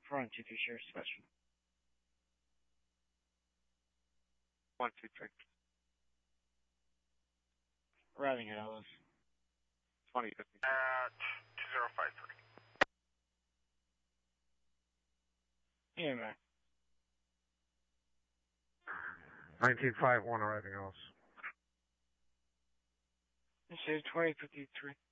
Front 2-3 Sheriff Special. 1-2-3. Arriving at Ellis. 2053. At 2053. Yeah, man. 1951 arriving Ellis. This is 2053.